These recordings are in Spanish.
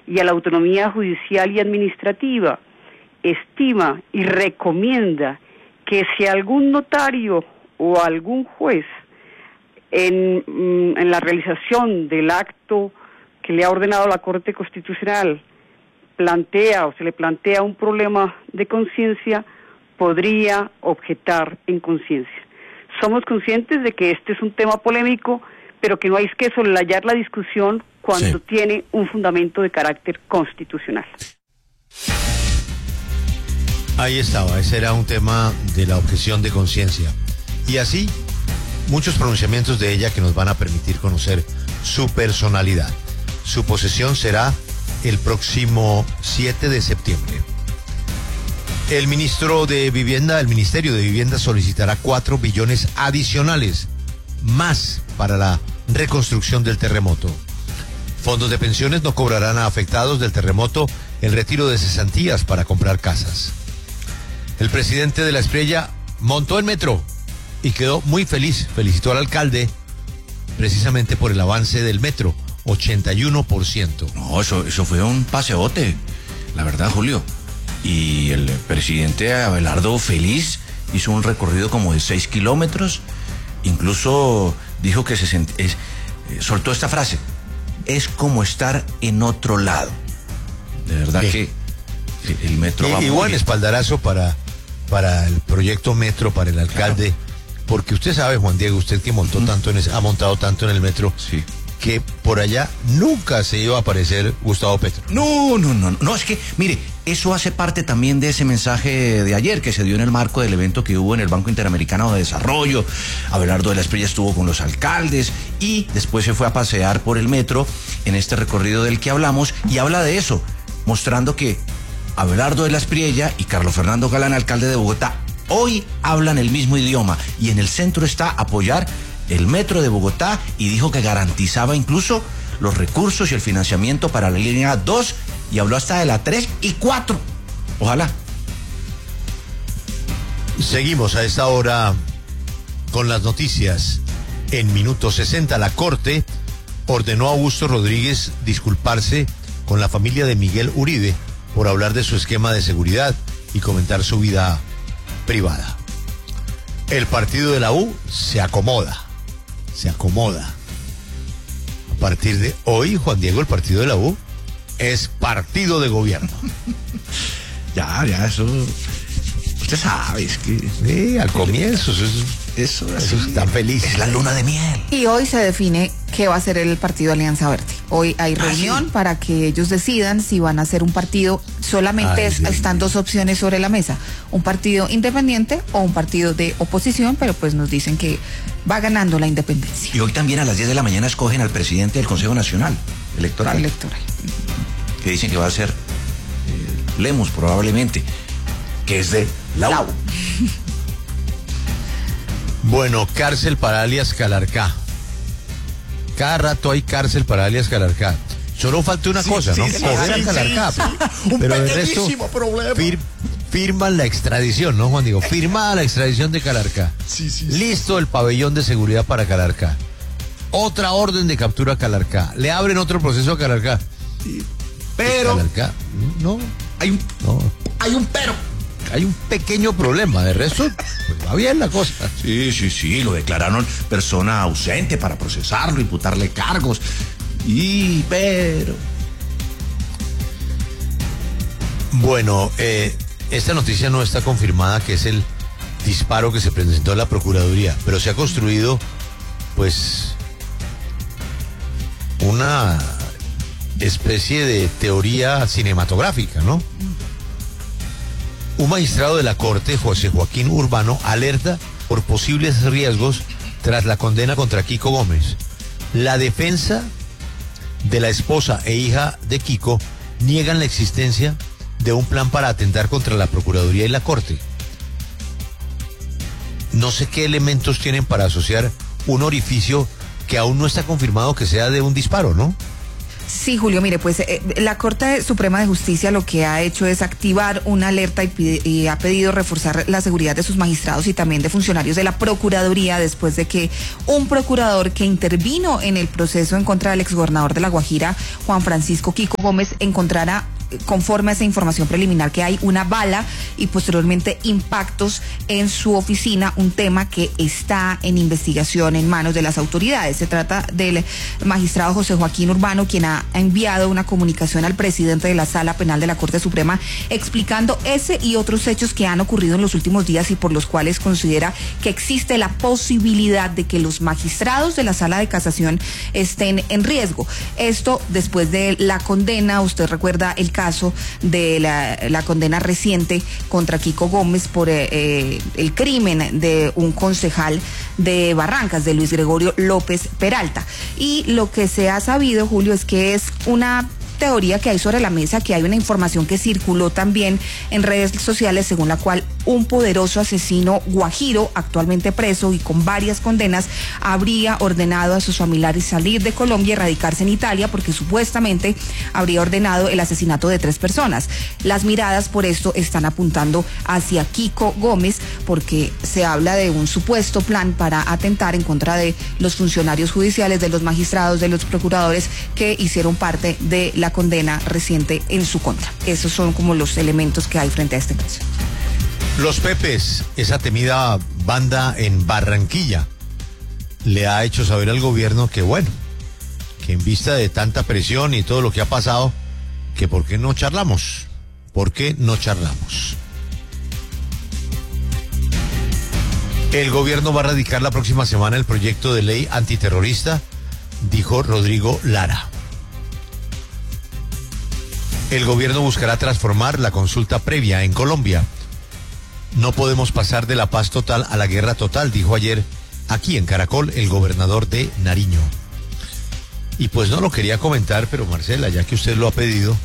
y a la autonomía judicial y administrativa, estima y recomienda que si algún notario o algún juez en la realización del acto que le ha ordenado la Corte Constitucional plantea o se le plantea un problema de conciencia, podría objetar en conciencia. Somos conscientes de que este es un tema polémico, pero que no hay que soslayar la discusión cuando tiene un fundamento de carácter constitucional. Ahí estaba, ese era un tema de la objeción de conciencia. Y así, muchos pronunciamientos de ella que nos van a permitir conocer su personalidad. Su posesión será el próximo 7 de septiembre. El Ministerio de Vivienda solicitará 4 billones adicionales, más para la reconstrucción del terremoto. Fondos de pensiones no cobrarán a afectados del terremoto el retiro de cesantías para comprar casas. El presidente de La Espriella montó el metro y quedó muy feliz. Felicitó al alcalde precisamente por el avance del metro, 81%. No, eso fue un paseote, la verdad, Julio. Y el presidente Abelardo feliz hizo un recorrido como de 6 kilómetros. Incluso dijo que soltó esta frase: es como estar en otro lado. De verdad que el metro va muy buen bien. Espaldarazo para el proyecto metro, para el alcalde, porque usted sabe, Juan Diego, usted que montó tanto ha montado tanto en el metro, sí, que por allá nunca se iba a aparecer Gustavo Petro. No, es que, mire, eso hace parte también de ese mensaje de ayer que se dio en el marco del evento que hubo en el Banco Interamericano de Desarrollo. Abelardo de la Espriella estuvo con los alcaldes y después se fue a pasear por el metro en este recorrido del que hablamos, y habla de eso, mostrando que Abelardo de la Espriella y Carlos Fernando Galán, alcalde de Bogotá, hoy hablan el mismo idioma, y en el centro está apoyar el metro de Bogotá, y dijo que garantizaba incluso los recursos y el financiamiento para la línea 2, y habló hasta de la 3 y 4. Ojalá. Seguimos a esta hora con las noticias. En minuto 60, la Corte ordenó a Augusto Rodríguez disculparse con la familia de Miguel Uribe por hablar de su esquema de seguridad y comentar su vida privada. El partido de la U se acomoda. A partir de hoy, Juan Diego, el partido de la U es partido de gobierno. Ya, eso. Usted sabe, es que. Sí, al comienzo, eso están felices. Es la luna de miel. Y hoy se define qué va a ser el partido Alianza Verde. Hoy hay reunión para que ellos decidan si van a hacer un partido. Solamente están dos opciones sobre la mesa: un partido independiente o un partido de oposición, pero pues nos dicen que va ganando la independencia. Y hoy también a las 10 de la mañana escogen al presidente del Consejo Nacional Electoral. Que dicen que va a ser Lemus, probablemente, que es de la U. Bueno, cárcel para alias Calarcá. Cada rato hay cárcel para alias Calarcá. Solo falta una cosa, ¿no? Coger a Calarcá. Pero el resto firman la extradición, ¿no, Juan Diego? Firmada la extradición de Calarcá. Listo el pabellón de seguridad para Calarcá. Otra orden de captura a Calarcá. Le abren otro proceso a Calarcá. Pero Calarcá, no. Hay un pero. Hay un pequeño problema, de resto pues va bien la cosa. Sí, lo declararon persona ausente para procesarlo, imputarle cargos. Pero bueno, esta noticia no está confirmada, que es el disparo que se presentó en la Procuraduría, pero se ha construido pues una especie de teoría cinematográfica, ¿no? Un magistrado de la Corte, José Joaquín Urbano, alerta por posibles riesgos tras la condena contra Kiko Gómez. La defensa de la esposa e hija de Kiko niegan la existencia de un plan para atentar contra la Procuraduría y la Corte. No sé qué elementos tienen para asociar un orificio que aún no está confirmado que sea de un disparo, ¿no? Sí, Julio, mire, pues la Corte Suprema de Justicia lo que ha hecho es activar una alerta y ha pedido reforzar la seguridad de sus magistrados y también de funcionarios de la Procuraduría después de que un procurador que intervino en el proceso en contra del exgobernador de La Guajira, Juan Francisco Kiko Gómez, encontrara, conforme a esa información preliminar, que hay una bala y posteriormente impactos en su oficina, un tema que está en investigación en manos de las autoridades. Se trata del magistrado José Joaquín Urbano, quien ha enviado una comunicación al presidente de la Sala Penal de la Corte Suprema explicando ese y otros hechos que han ocurrido en los últimos días y por los cuales considera que existe la posibilidad de que los magistrados de la Sala de Casación estén en riesgo. Esto después de la condena, usted recuerda el caso de la condena reciente contra Kiko Gómez por el crimen de un concejal de Barrancas, de Luis Gregorio López Peralta. Y lo que se ha sabido, Julio, es que es una teoría que hay sobre la mesa, que hay una información que circuló también en redes sociales según la cual un poderoso asesino guajiro, actualmente preso y con varias condenas, habría ordenado a sus familiares salir de Colombia y radicarse en Italia porque supuestamente habría ordenado el asesinato de 3 personas. Las miradas por esto están apuntando hacia Kiko Gómez porque se habla de un supuesto plan para atentar en contra de los funcionarios judiciales, de los magistrados, de los procuradores que hicieron parte de la condena reciente en su contra. Esos son como los elementos que hay frente a este caso. Los Pepes, esa temida banda en Barranquilla, le ha hecho saber al gobierno que bueno, que en vista de tanta presión y todo lo que ha pasado, que por qué no charlamos, ¿por qué no charlamos? El gobierno va a radicar la próxima semana el proyecto de ley antiterrorista, dijo Rodrigo Lara. El gobierno buscará transformar la consulta previa en Colombia. No podemos pasar de la paz total a la guerra total, dijo ayer aquí en Caracol el gobernador de Nariño. Y pues no lo quería comentar, pero Marcela, ya que usted lo ha pedido,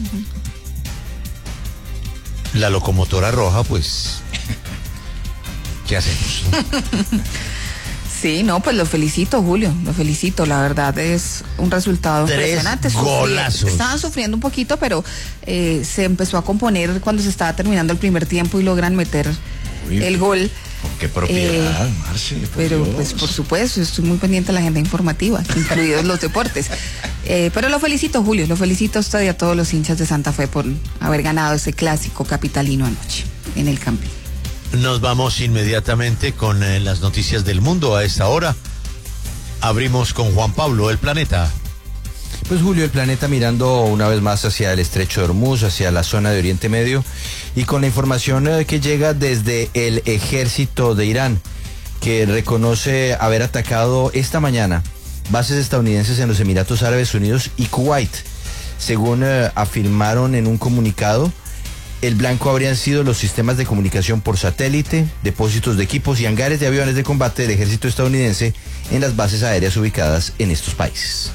la locomotora roja, pues, ¿qué hacemos? Sí, no, pues lo felicito, Julio, lo felicito, la verdad es un resultado 3 impresionante. golazos. Estaban sufriendo un poquito, pero se empezó a componer cuando se estaba terminando el primer tiempo y logran meter el gol. Qué propiedad, Marce, Pero pues por supuesto, estoy muy pendiente de la agenda informativa, incluidos los deportes. Pero lo felicito, Julio, lo felicito a usted y a todos los hinchas de Santa Fe por haber ganado ese clásico capitalino anoche en el Campín. Nos vamos inmediatamente con las noticias del mundo a esta hora. Abrimos con Juan Pablo, El Planeta. Pues Julio, El Planeta mirando una vez más hacia el estrecho de Hormuz, hacia la zona de Oriente Medio, y con la información que llega desde el ejército de Irán, que reconoce haber atacado esta mañana bases estadounidenses en los Emiratos Árabes Unidos y Kuwait. Según afirmaron en un comunicado, el blanco habrían sido los sistemas de comunicación por satélite, depósitos de equipos y hangares de aviones de combate del ejército estadounidense en las bases aéreas ubicadas en estos países.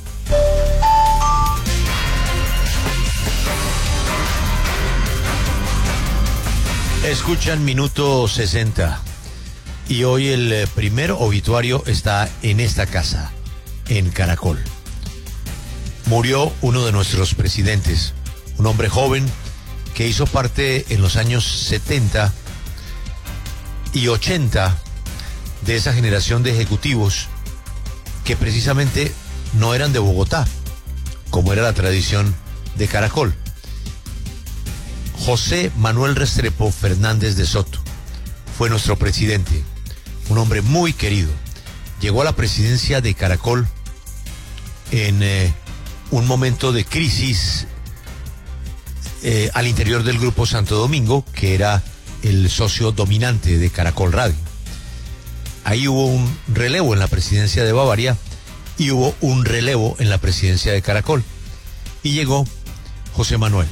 Escuchan Minuto 60 y hoy el primer obituario está en esta casa, en Caracol. Murió uno de nuestros presidentes, un hombre joven que hizo parte en los años 70 y 80 de esa generación de ejecutivos que precisamente no eran de Bogotá, como era la tradición de Caracol. José Manuel Restrepo Fernández de Soto fue nuestro presidente, un hombre muy querido. Llegó a la presidencia de Caracol en un momento de crisis al interior del Grupo Santo Domingo, que era el socio dominante de Caracol Radio. Ahí hubo un relevo en la presidencia de Bavaria y hubo un relevo en la presidencia de Caracol. Y llegó José Manuel.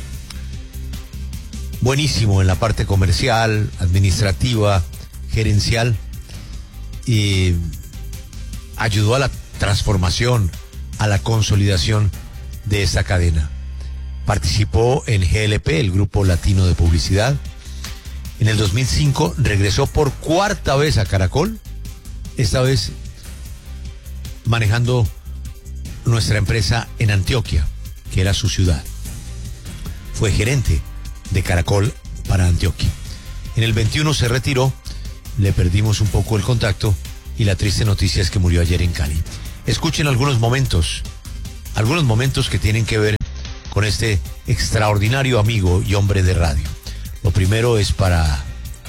Buenísimo en la parte comercial, administrativa, gerencial, y ayudó a la transformación, a la consolidación de esta cadena. Participó en GLP, el Grupo Latino de Publicidad. En el 2005 regresó por 4ª vez a Caracol, esta vez manejando nuestra empresa en Antioquia, que era su ciudad. Fue gerente de Caracol para Antioquia. En el 21 se retiró, le perdimos un poco el contacto y la triste noticia es que murió ayer en Cali. Escuchen algunos momentos que tienen que ver con este extraordinario amigo y hombre de radio. Lo primero es para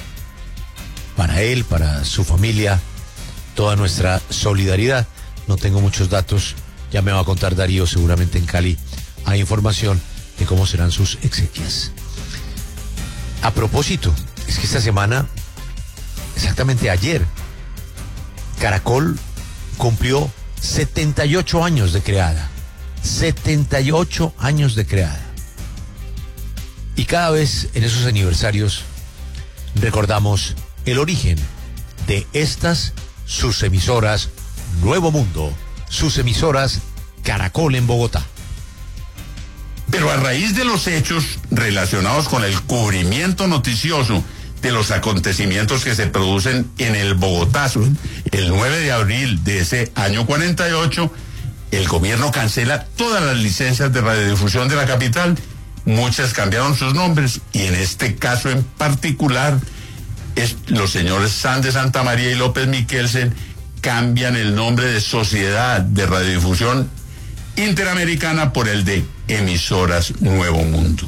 él, para su familia, toda nuestra solidaridad. No tengo muchos datos, ya me va a contar Darío, seguramente en Cali hay información de cómo serán sus exequias. A propósito, es que esta semana, exactamente ayer, Caracol cumplió 78 años de creada. 78 años de creada. Y cada vez en esos aniversarios recordamos el origen de estas sus emisoras Nuevo Mundo, sus emisoras Caracol en Bogotá. Pero a raíz de los hechos relacionados con el cubrimiento noticioso de los acontecimientos que se producen en el Bogotazo, el 9 de abril de ese año 48, el gobierno cancela todas las licencias de radiodifusión de la capital. Muchas cambiaron sus nombres y en este caso en particular, los señores Sanz de Santa María y López Miquelsen cambian el nombre de Sociedad de Radiodifusión Interamericana por el de Emisoras Nuevo Mundo.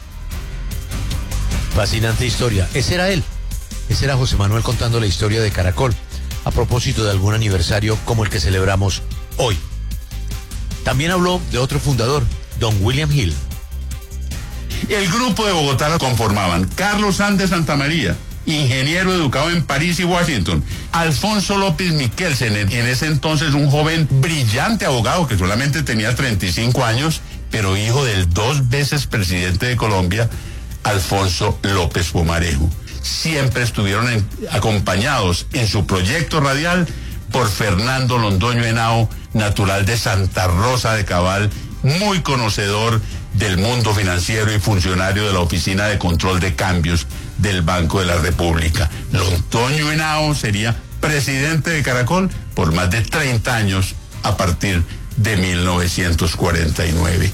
Fascinante historia. Ese era él. Ese era José Manuel contando la historia de Caracol a propósito de algún aniversario como el que celebramos hoy. También habló de otro fundador, don William Hill. El grupo de Bogotá lo conformaban Carlos Sanz de Santa María, ingeniero educado en París y Washington; Alfonso López Miquelsen, en ese entonces un joven brillante abogado que solamente tenía 35 años, pero hijo del 2 veces presidente de Colombia, Alfonso López Pumarejo. Siempre estuvieron acompañados en su proyecto radial por Fernando Londoño Henao, natural de Santa Rosa de Cabal, muy conocedor del mundo financiero y funcionario de la Oficina de Control de Cambios del Banco de la República. Londoño Henao sería presidente de Caracol por más de 30 años a partir de 1949.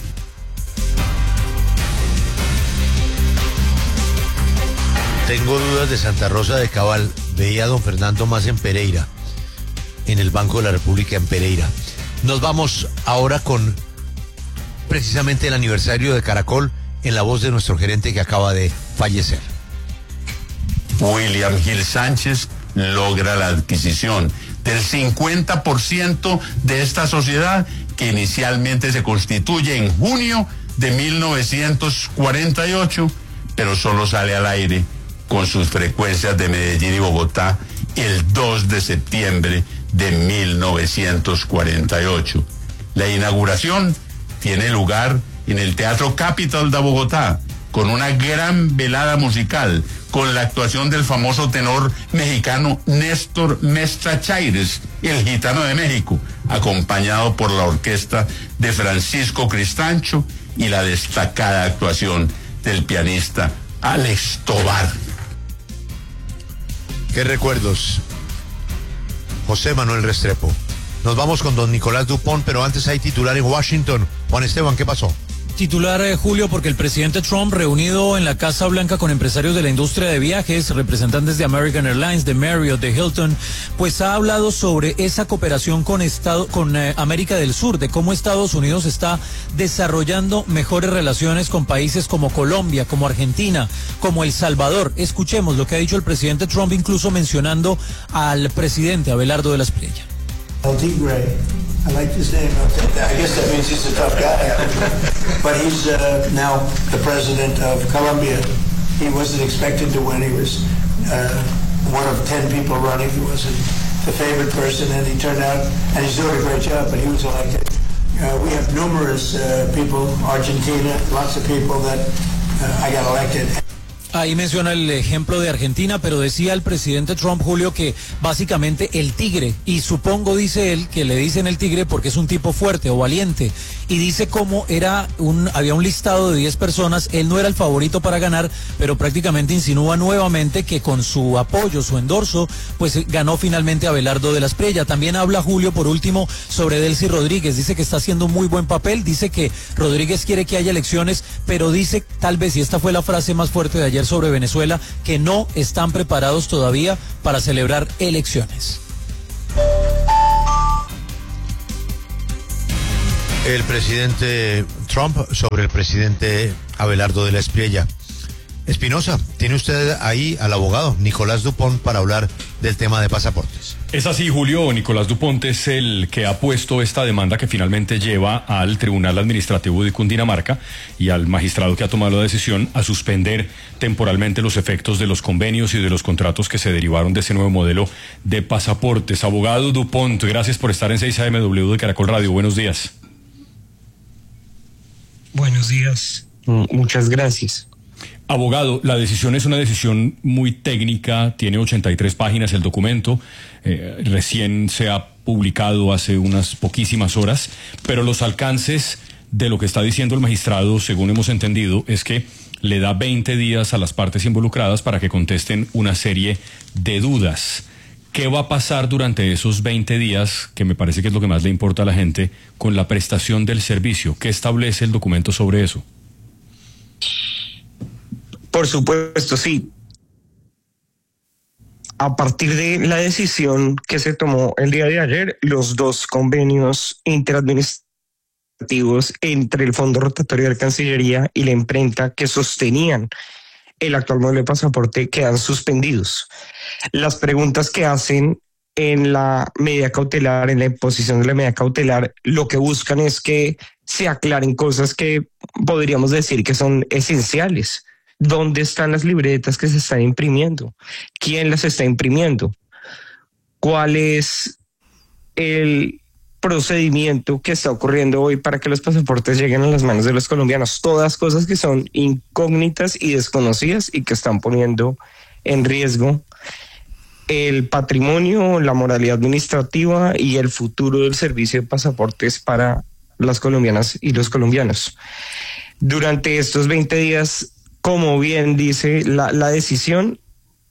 Tengo dudas de Santa Rosa de Cabal. Veía a don Fernando más en Pereira, en el Banco de la República en Pereira. Nos vamos ahora con precisamente el aniversario de Caracol en la voz de nuestro gerente que acaba de fallecer. William Hill Sánchez logra la adquisición del 50% de esta sociedad, que inicialmente se constituye en junio de 1948, pero solo sale al aire con sus frecuencias de Medellín y Bogotá el 2 de septiembre de 1948. La inauguración tiene lugar en el Teatro Capitol de Bogotá, con una gran velada musical, con la actuación del famoso tenor mexicano Néstor Mestra Chaires, el gitano de México, acompañado por la orquesta de Francisco Cristancho y la destacada actuación del pianista Alex Tovar. Qué recuerdos, José Manuel Restrepo. Nos vamos con don Nicolás Dupont, pero antes hay titular en Washington. Juan Esteban, ¿qué pasó? Titular, Julio, porque el presidente Trump, reunido en la Casa Blanca con empresarios de la industria de viajes, representantes de American Airlines, de Marriott, de Hilton, pues ha hablado sobre esa cooperación con América del Sur, de cómo Estados Unidos está desarrollando mejores relaciones con países como Colombia, como Argentina, como El Salvador. Escuchemos lo que ha dicho el presidente Trump, incluso mencionando al presidente Abelardo de la Espriella. I like his name. I guess that means he's a tough guy. But he's now the president of Colombia. He wasn't expected to win. He was one of 10 people running. He wasn't the favorite person, and he turned out, and he's doing a great job, but he was elected. We have numerous people, Argentina, lots of people that I got elected. Ahí menciona el ejemplo de Argentina, pero decía el presidente Trump, Julio, que básicamente el tigre, y supongo, dice él, que le dicen el tigre porque es un tipo fuerte o valiente, y dice cómo había un listado de 10 personas, él no era el favorito para ganar, pero prácticamente insinúa nuevamente que con su apoyo, su endorso, pues ganó finalmente Abelardo de la Espriella. También habla Julio, por último, sobre Delcy Rodríguez, dice que está haciendo un muy buen papel, dice que Rodríguez quiere que haya elecciones, pero dice, tal vez, y esta fue la frase más fuerte de ayer sobre Venezuela, que no están preparados todavía para celebrar elecciones. El presidente Trump sobre el presidente Abelardo de la Espriella. Espinosa, tiene usted ahí al abogado Nicolás Dupont para hablar del tema de pasaportes. Es así, Julio. Nicolás Dupont es el que ha puesto esta demanda que finalmente lleva al Tribunal Administrativo de Cundinamarca y al magistrado que ha tomado la decisión a suspender temporalmente los efectos de los convenios y de los contratos que se derivaron de ese nuevo modelo de pasaportes. Abogado Dupont, gracias por estar en 6AMW de Caracol Radio. Buenos días. Buenos días. Muchas gracias. Abogado, la decisión es una decisión muy técnica, tiene 83 páginas el documento, recién se ha publicado hace unas poquísimas horas, pero los alcances de lo que está diciendo el magistrado, según hemos entendido, es que le da 20 días a las partes involucradas para que contesten una serie de dudas. ¿Qué va a pasar durante esos 20 días, que me parece que es lo que más le importa a la gente, con la prestación del servicio? ¿Qué establece el documento sobre eso? Por supuesto, sí. A partir de la decisión que se tomó el día de ayer, los dos convenios interadministrativos entre el Fondo Rotatorio de Cancillería y la imprenta que sostenían el actual modelo de pasaporte quedan suspendidos. Las preguntas que hacen en la medida cautelar, en la imposición de la medida cautelar, lo que buscan es que se aclaren cosas que podríamos decir que son esenciales. ¿Dónde están las libretas que se están imprimiendo? ¿Quién las está imprimiendo? ¿Cuál es el procedimiento que está ocurriendo hoy para que los pasaportes lleguen a las manos de los colombianos? Todas cosas que son incógnitas y desconocidas y que están poniendo en riesgo el patrimonio, la moralidad administrativa y el futuro del servicio de pasaportes para las colombianas y los colombianos. Durante estos 20 días, como bien dice la decisión,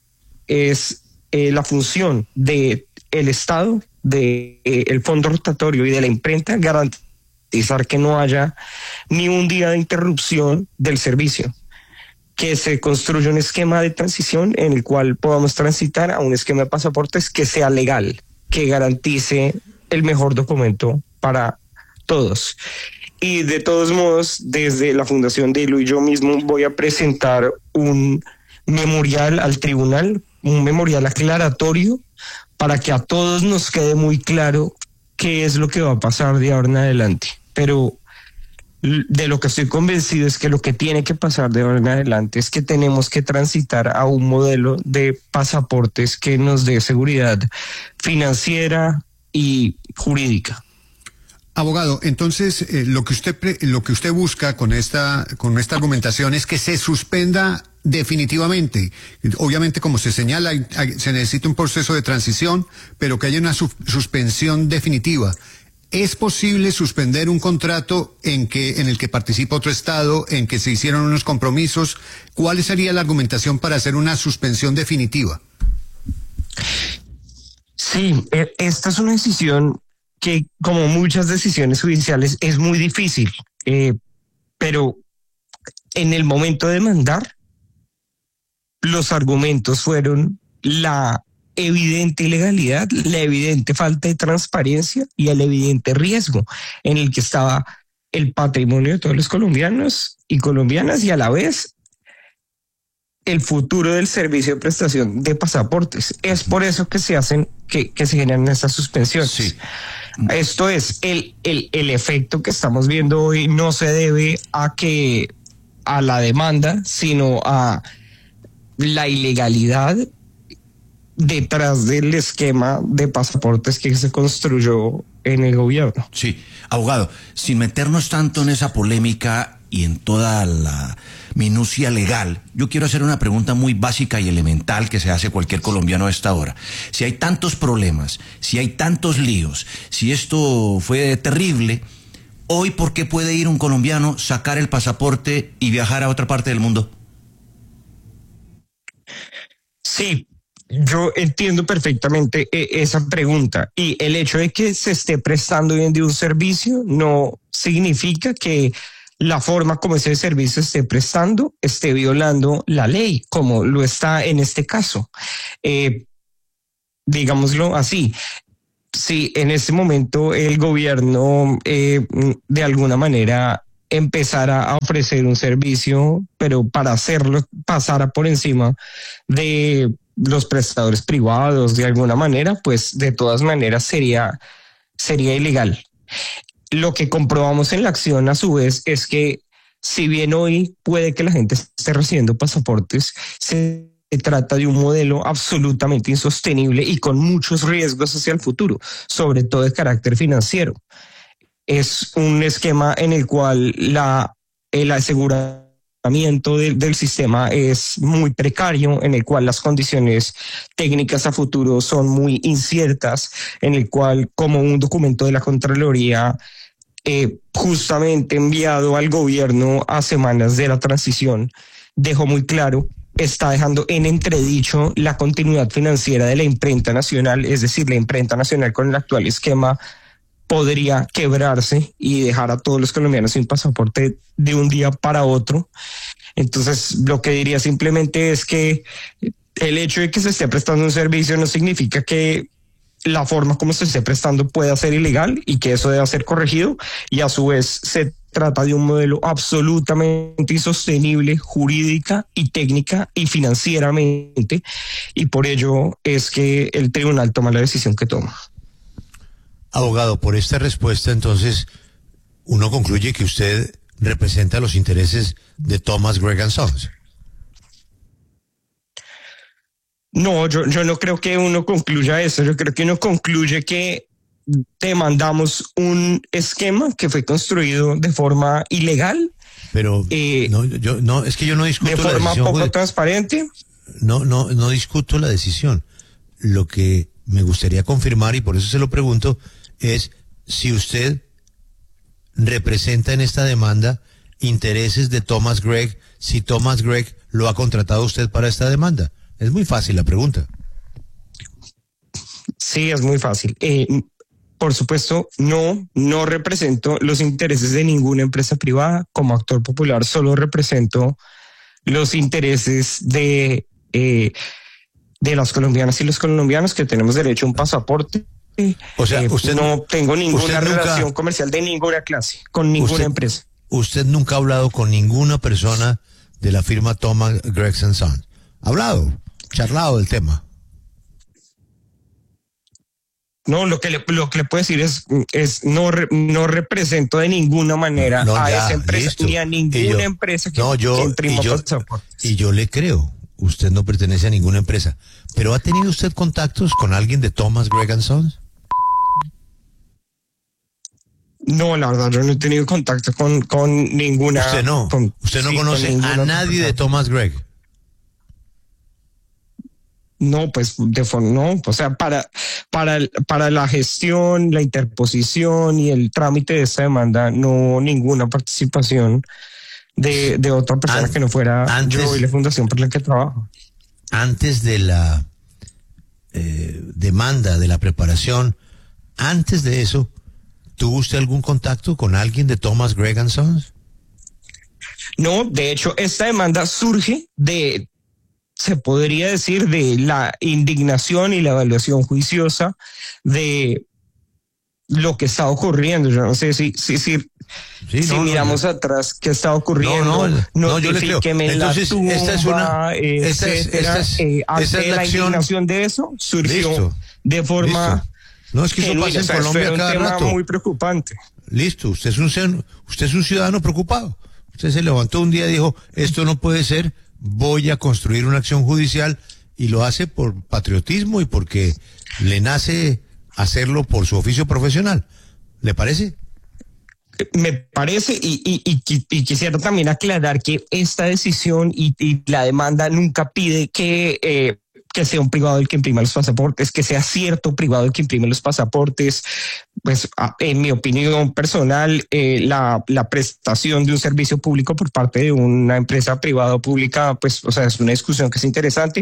es la función del Estado, del Fondo Rotatorio y de la imprenta garantizar que no haya ni un día de interrupción del servicio, que se construya un esquema de transición en el cual podamos transitar a un esquema de pasaportes que sea legal, que garantice el mejor documento para todos. Y de todos modos, desde la Fundación Dilo y yo mismo voy a presentar un memorial al tribunal, un memorial aclaratorio, para que a todos nos quede muy claro qué es lo que va a pasar de ahora en adelante. Pero de lo que estoy convencido es que lo que tiene que pasar de ahora en adelante es que tenemos que transitar a un modelo de pasaportes que nos dé seguridad financiera y jurídica. Abogado, entonces lo que usted busca con esta argumentación es que se suspenda definitivamente. Obviamente, como se señala, se necesita un proceso de transición, pero que haya una suspensión definitiva. ¿Es posible suspender un contrato en el que participa otro Estado, en que se hicieron unos compromisos? ¿Cuál sería la argumentación para hacer una suspensión definitiva? Sí, esta es una decisión que, como muchas decisiones judiciales, es muy difícil, pero en el momento de mandar, los argumentos fueron la evidente ilegalidad, la evidente falta de transparencia y el evidente riesgo en el que estaba el patrimonio de todos los colombianos y colombianas, y a la vez el futuro del servicio de prestación de pasaportes. Es por eso que se generan estas suspensiones. Sí. Esto es, el efecto que estamos viendo hoy no se debe a la demanda, sino a la ilegalidad detrás del esquema de pasaportes que se construyó en el gobierno. Sí, abogado, sin meternos tanto en esa polémica, y en toda la minucia legal, yo quiero hacer una pregunta muy básica y elemental que se hace cualquier colombiano a esta hora. Si hay tantos problemas, si hay tantos líos, si esto fue terrible, hoy, ¿por qué puede ir un colombiano, sacar el pasaporte y viajar a otra parte del mundo? Sí, yo entiendo perfectamente esa pregunta, y el hecho de que se esté prestando hoy en día un servicio no significa que la forma como ese servicio esté prestando esté violando la ley, como lo está en este caso. Digámoslo así. Si en este momento el gobierno de alguna manera empezara a ofrecer un servicio, pero para hacerlo pasara por encima de los prestadores privados de alguna manera, pues de todas maneras sería ilegal. Lo que comprobamos en la acción a su vez es que si bien hoy puede que la gente esté recibiendo pasaportes, se trata de un modelo absolutamente insostenible y con muchos riesgos hacia el futuro, sobre todo de carácter financiero. Es un esquema en el cual el aseguramiento del sistema es muy precario, en el cual las condiciones técnicas a futuro son muy inciertas, en el cual, como un documento de la Contraloría justamente enviado al gobierno a semanas de la transición, dejó muy claro, está dejando en entredicho la continuidad financiera de la imprenta nacional, es decir, la imprenta nacional con el actual esquema podría quebrarse y dejar a todos los colombianos sin pasaporte de un día para otro. Entonces, lo que diría simplemente es que el hecho de que se esté prestando un servicio no significa que la forma como se esté prestando pueda ser ilegal y que eso deba ser corregido, y a su vez se trata de un modelo absolutamente insostenible jurídica y técnica y financieramente, y por ello es que el tribunal toma la decisión que toma. Abogado, por esta respuesta, entonces, uno concluye que usted representa los intereses de Thomas Gregg & Sons. No, yo no creo que uno concluya eso. Yo creo que uno concluye que demandamos un esquema que fue construido de forma ilegal. Pero es que yo no discuto de la forma decisión, poco transparente. No discuto la decisión. Lo que me gustaría confirmar, y por eso se lo pregunto, es si usted representa en esta demanda intereses de Thomas Gregg, si Thomas Gregg lo ha contratado usted para esta demanda. Es muy fácil la pregunta. Sí, es muy fácil. Por supuesto, no represento los intereses de ninguna empresa privada. Como actor popular solo represento los intereses de las colombianas y los colombianos que tenemos derecho a un pasaporte. O sea, usted no tengo ninguna relación comercial de ninguna clase con ninguna empresa. ¿Usted nunca ha hablado con ninguna persona de la firma Thomas Gregg & Sons? ¿Ha hablado? ¿Charlado del tema? No, lo que le puedo decir es no represento de ninguna manera a esa empresa, listo. Ni a ninguna empresa que imprima pasaportes. Y yo le creo, usted no pertenece a ninguna empresa. ¿Pero ha tenido usted contactos con alguien de Thomas Gregg & Sons? No, la verdad, yo no he tenido contacto con ninguna. ¿Usted no? ¿Usted no conoce a nadie de Thomas Gregg? No, pues no, o sea, para la gestión, la interposición y el trámite de esta demanda, no ninguna participación de otra persona que no fuera yo y la fundación por la que trabajo. Antes de la demanda, de la preparación, antes de eso, ¿tuvo usted algún contacto con alguien de Thomas Gregg & Sons? No, de hecho, esta demanda surge se podría decir, de la indignación y la evaluación juiciosa de lo que está ocurriendo. Yo no sé si miramos atrás qué está ocurriendo. Yo le creo. Entonces, esta es la indignación de eso surgió de forma... Listo. No, es que eso pasa en Colombia cada rato. Muy preocupante. Listo, usted es un ciudadano preocupado. Usted se levantó un día y dijo, esto no puede ser, voy a construir una acción judicial, y lo hace por patriotismo y porque le nace hacerlo por su oficio profesional. ¿Le parece? me parece, y quisiera también aclarar que esta decisión y la demanda nunca pide que sea un privado el que imprima los pasaportes, que sea cierto privado el que imprime los pasaportes. Pues en mi opinión personal, la prestación de un servicio público por parte de una empresa privada o pública, pues, o sea, es una discusión que es interesante.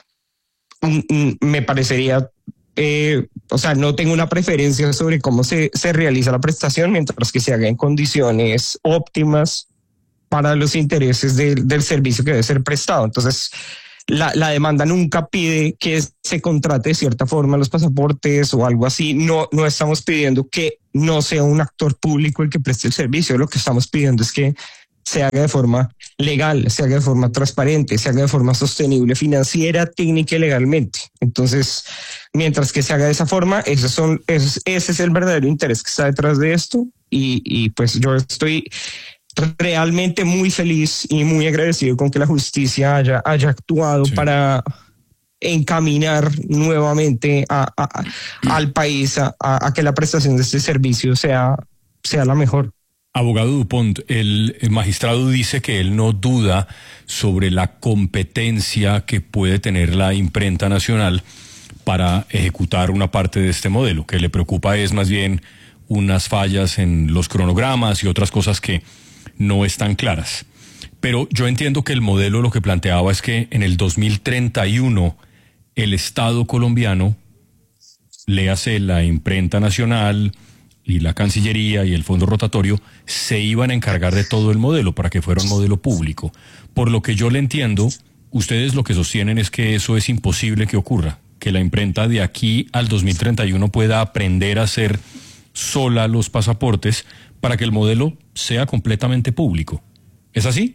Me parecería, o sea, no tengo una preferencia sobre cómo se realiza la prestación, mientras que se haga en condiciones óptimas para los intereses del servicio que debe ser prestado. Entonces, la demanda nunca pide que se contrate de cierta forma los pasaportes o algo así. No estamos pidiendo que no sea un actor público el que preste el servicio. Lo que estamos pidiendo es que se haga de forma legal, se haga de forma transparente, se haga de forma sostenible, financiera, técnica y legalmente. Entonces, mientras que se haga de esa forma, ese es el verdadero interés que está detrás de esto. Y pues yo estoy realmente muy feliz y muy agradecido con que la justicia haya actuado para encaminar nuevamente al país a que la prestación de este servicio sea la mejor. Abogado Dupont, el magistrado dice que él no duda sobre la competencia que puede tener la imprenta nacional para ejecutar una parte de este modelo. Que le preocupa es más bien unas fallas en los cronogramas y otras cosas que no están claras. Pero yo entiendo que el modelo lo que planteaba es que en el 2031 el Estado colombiano, léase la imprenta nacional y la Cancillería y el Fondo Rotatorio, se iban a encargar de todo el modelo para que fuera un modelo público. Por lo que yo le entiendo, ustedes lo que sostienen es que eso es imposible que ocurra, que la imprenta de aquí al 2031 pueda aprender a hacer sola los pasaportes para que el modelo sea completamente público. ¿Es así?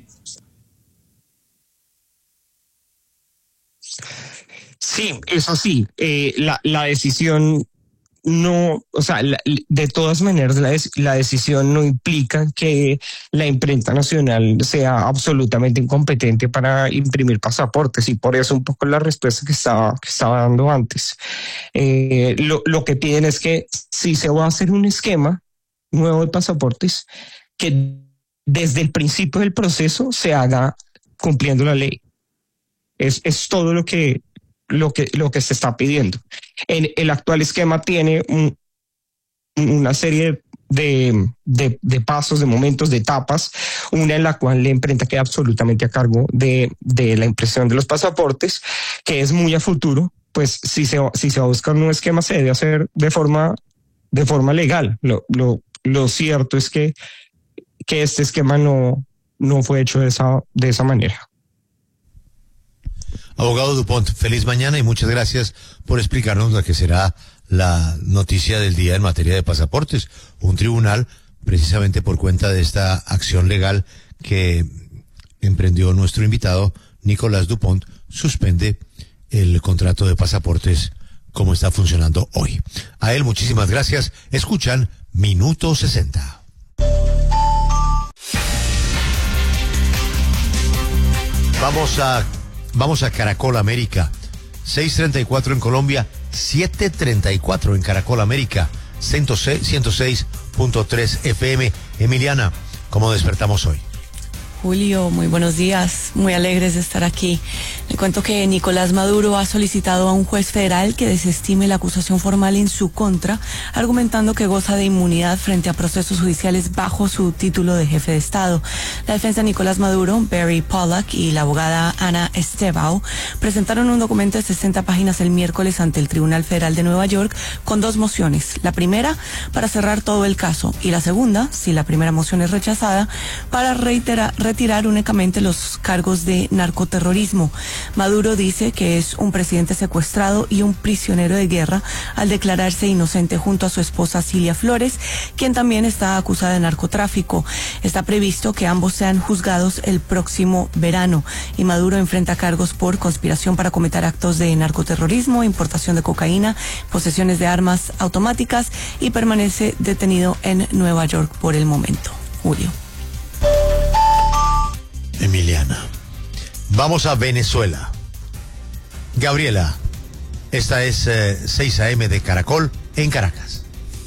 Sí, es así. La decisión no, o sea, de todas maneras la decisión no implica que la imprenta nacional sea absolutamente incompetente para imprimir pasaportes, y por eso un poco la respuesta que estaba dando antes. Lo que piden es que si se va a hacer un esquema nuevo de pasaportes, que desde el principio del proceso se haga cumpliendo la ley. Es todo lo que se está pidiendo. El actual esquema tiene una serie de pasos, de momentos, de etapas, una en la cual la imprenta queda absolutamente a cargo de la impresión de los pasaportes, que es muy a futuro. Pues si se va a buscar un esquema, se debe hacer de forma legal. Lo cierto es que este esquema no fue hecho de esa manera. Abogado Dupont, feliz mañana y muchas gracias por explicarnos la que será la noticia del día en materia de pasaportes. Un tribunal, precisamente por cuenta de esta acción legal que emprendió nuestro invitado Nicolás Dupont, suspende el contrato de pasaportes como está funcionando hoy. A él muchísimas gracias. Escuchan Minuto 60. Vamos a Caracol América. 6:34 en Colombia, 7:34 en Caracol América, 106.3 FM. Emiliana, ¿cómo despertamos hoy? Julio, muy buenos días, muy alegres de estar aquí. Le cuento que Nicolás Maduro ha solicitado a un juez federal que desestime la acusación formal en su contra, argumentando que goza de inmunidad frente a procesos judiciales bajo su título de jefe de Estado. La defensa de Nicolás Maduro, Barry Pollack, y la abogada Ana Estebao presentaron un documento de 60 páginas el miércoles ante el Tribunal Federal de Nueva York con dos mociones. La primera, para cerrar todo el caso, y la segunda, si la primera moción es rechazada, para retirar únicamente los cargos de narcoterrorismo. Maduro dice que es un presidente secuestrado y un prisionero de guerra al declararse inocente junto a su esposa Cilia Flores, quien también está acusada de narcotráfico. Está previsto que ambos sean juzgados el próximo verano y Maduro enfrenta cargos por conspiración para cometer actos de narcoterrorismo, importación de cocaína, posesiones de armas automáticas y permanece detenido en Nueva York por el momento. Julio. Emiliana. Vamos a Venezuela. Gabriela, esta es 6 AM de Caracol en Caracas.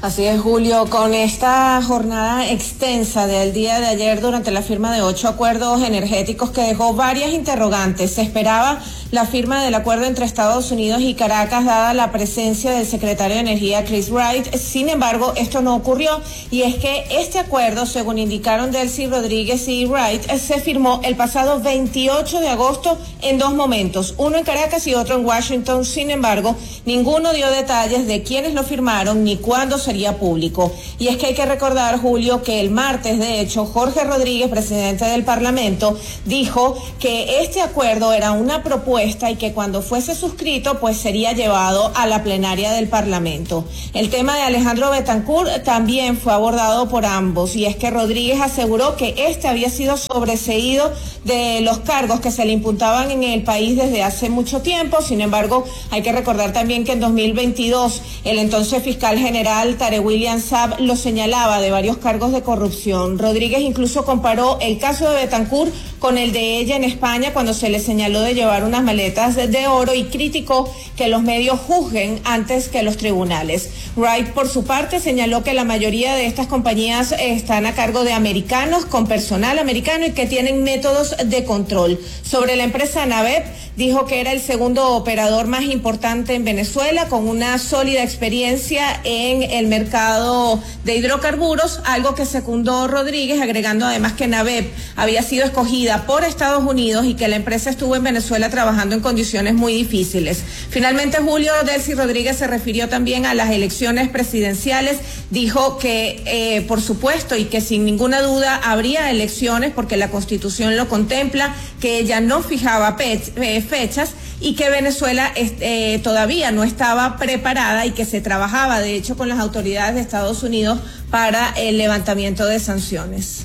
Así es, Julio, con esta jornada extensa del día de ayer durante la firma de 8 acuerdos energéticos que dejó varias interrogantes. Se esperaba la firma del acuerdo entre Estados Unidos y Caracas dada la presencia del secretario de Energía Chris Wright. Sin embargo, esto no ocurrió y es que este acuerdo, según indicaron Delcy Rodríguez y Wright, se firmó el pasado 28 de agosto en dos momentos, uno en Caracas y otro en Washington. Sin embargo, ninguno dio detalles de quiénes lo firmaron ni cuándo sería público. Y es que hay que recordar, Julio, que el martes, de hecho, Jorge Rodríguez, presidente del Parlamento, dijo que este acuerdo era una propuesta y que cuando fuese suscrito, pues sería llevado a la plenaria del Parlamento. El tema de Alejandro Betancourt también fue abordado por ambos, y es que Rodríguez aseguró que este había sido sobreseído de los cargos que se le imputaban en el país desde hace mucho tiempo. Sin embargo, hay que recordar también que en 2022 el entonces fiscal general Tarek William Saab lo señalaba de varios cargos de corrupción. Rodríguez incluso comparó el caso de Betancourt con el de ella en España cuando se le señaló de llevar unas maletas de oro y criticó que los medios juzguen antes que los tribunales. Wright, por su parte, señaló que la mayoría de estas compañías están a cargo de americanos, con personal americano y que tienen métodos de control. Sobre la empresa Navep, dijo que era el segundo operador más importante en Venezuela, con una sólida experiencia en el mercado de hidrocarburos, algo que secundó Rodríguez, agregando además que Navep había sido escogida por Estados Unidos y que la empresa estuvo en Venezuela trabajando en condiciones muy difíciles. Finalmente, Julio, Delcy Rodríguez se refirió también a las elecciones presidenciales, dijo que por supuesto y que sin ninguna duda habría elecciones porque la Constitución lo contempla, que ella no fijaba fechas y que Venezuela todavía no estaba preparada y que se trabajaba de hecho con las autoridades de Estados Unidos para el levantamiento de sanciones.